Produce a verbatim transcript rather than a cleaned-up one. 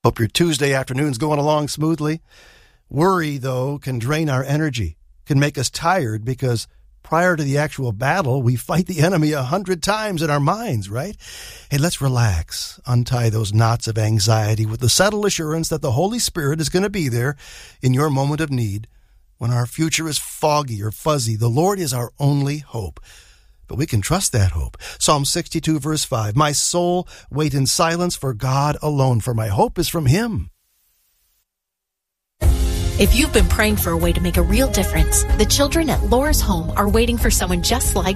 Hope your Tuesday afternoon's going along smoothly. Worry, though, can drain our energy, can make us tired because prior to the actual battle, we fight the enemy a hundred times in our minds, right? Hey, let's relax, untie those knots of anxiety with the settled assurance that the Holy Spirit is going to be there in your moment of need. When our future is foggy or fuzzy, the Lord is our only hope. But we can trust that hope. Psalm sixty-two, verse five, my soul, wait in silence for God alone, for my hope is from Him. If you've been praying for a way to make a real difference, the children at Laura's Home are waiting for someone just like